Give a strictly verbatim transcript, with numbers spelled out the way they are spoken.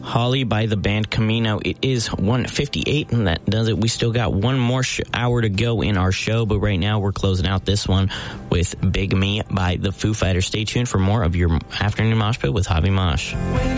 Holly by the band Camino. It is one fifty-eight, and that does it. We still got one more sh- hour to go in our show, but right now we're closing out this one with Big Me by the Foo Fighters. Stay tuned for more of your afternoon mosh pit with Javi Mosh.